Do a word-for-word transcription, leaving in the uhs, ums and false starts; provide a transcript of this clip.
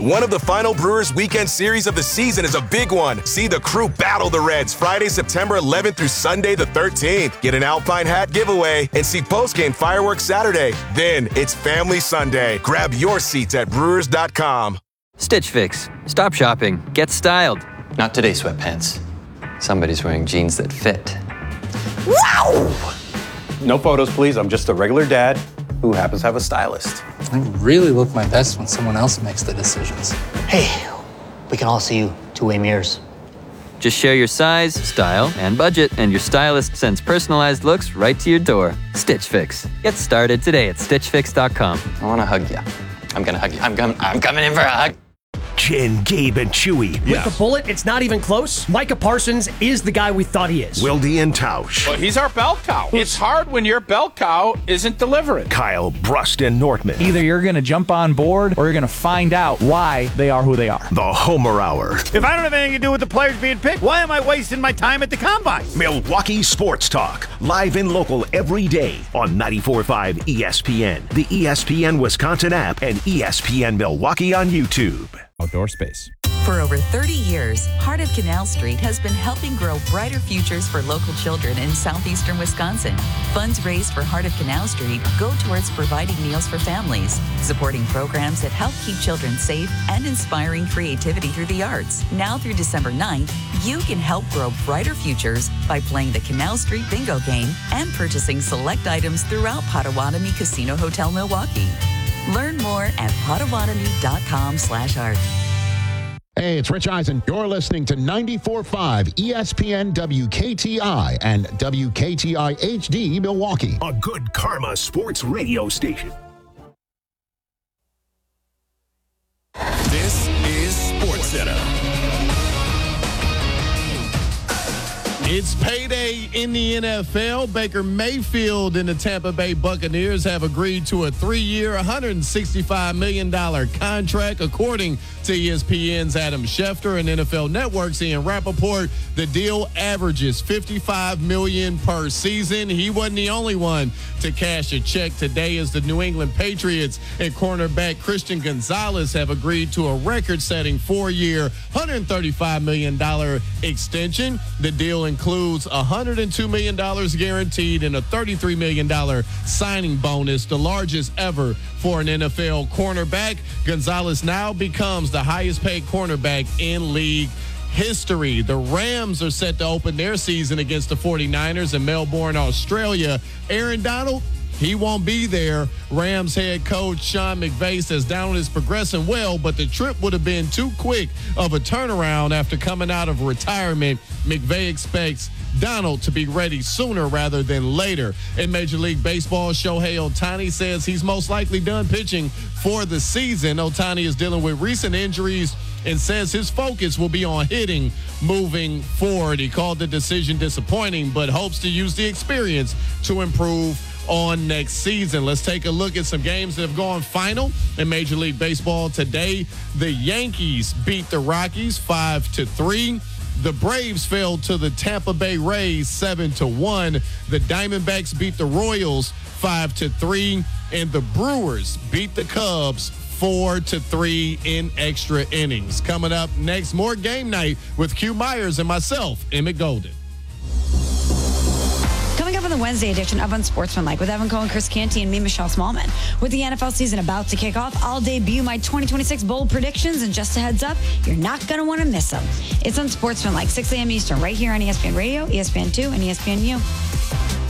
One of the final Brewers weekend series of the season is a big one. See the crew battle the Reds Friday, September eleventh through Sunday the thirteenth. Get an Alpine hat giveaway and see postgame fireworks Saturday. Then it's Family Sunday. Grab your seats at brewers dot com. Stitch Fix. Stop shopping. Get styled. Not today, sweatpants. Somebody's wearing jeans that fit. Wow! No photos, please. I'm just a regular dad who happens to have a stylist. I really look my best when someone else makes the decisions. Hey, we can all see you two-way mirrors. Just share your size, style, and budget, and your stylist sends personalized looks right to your door. Stitch Fix. Get started today at stitch fix dot com. I want to hug you. I'm going to hug you. I'm, com- I'm coming in for a hug. Jen, Gabe, and Chewy. With yeah. the bullet, it's not even close. Micah Parsons is the guy we thought he is. Wildy and Tausch. Well, he's our bell cow. It's hard when your bell cow isn't delivering. Kyle, Brust, and Nortman. Either you're going to jump on board or you're going to find out why they are who they are. The Homer Hour. If I don't have anything to do with the players being picked, why am I wasting my time at the Combine? Milwaukee Sports Talk. Live and local every day on ninety-four point five E S P N, the E S P N Wisconsin app, and E S P N Milwaukee on YouTube. Outdoor space. For over thirty years, Heart of Canal Street has been helping grow brighter futures for local children in southeastern Wisconsin. Funds raised for Heart of Canal Street go towards providing meals for families, supporting programs that help keep children safe, and inspiring creativity through the arts. Now through December ninth, you can help grow brighter futures by playing the Canal Street Bingo game and purchasing select items throughout Potawatomi Casino Hotel Milwaukee. Learn more at potawatomi dot com slash art. Hey, it's Rich Eisen. You're listening to ninety-four point five E S P N W K T I and W K T I H D Milwaukee. A good karma sports radio station. This is SportsCenter. It's payday in the N F L. Baker Mayfield and the Tampa Bay Buccaneers have agreed to a three-year, one hundred sixty-five million dollars contract. According to E S P N's Adam Schefter and N F L Network's Ian Rappaport, the deal averages fifty-five million dollars per season. He wasn't the only one to cash a check today, as the New England Patriots and cornerback Christian Gonzalez have agreed to a record-setting four-year, one hundred thirty-five million dollars extension. The deal includes one hundred two million dollars guaranteed and a thirty-three million dollars signing bonus, the largest ever for an N F L cornerback. Gonzalez now becomes the highest-paid cornerback in league history. The Rams are set to open their season against the forty-niners in Melbourne, Australia. Aaron Donald, he won't be there. Rams head coach Sean McVay says Donald is progressing well, but the trip would have been too quick of a turnaround after coming out of retirement. McVay expects Donald to be ready sooner rather than later. In Major League Baseball, Shohei Ohtani says he's most likely done pitching for the season. Ohtani is dealing with recent injuries and says his focus will be on hitting moving forward. He called the decision disappointing, but hopes to use the experience to improve on next season. Let's take a look at some games that have gone final in Major League Baseball today. The Yankees beat the Rockies five to three. The Braves fell to the Tampa Bay Rays seven to one. The Diamondbacks beat the Royals five to three, and the Brewers beat the Cubs four to three in extra innings. Coming up next, more game night with Q Myers and myself, Emmett Golden. Coming up on the Wednesday edition of Unsportsmanlike with Evan Cohen, Chris Canty, and me, Michelle Smallman. With the N F L season about to kick off, I'll debut my twenty twenty-six bold predictions, and just a heads up, you're not going to want to miss them. It's Unsportsmanlike, six a.m. Eastern, right here on E S P N Radio, E S P N two, and E S P N U.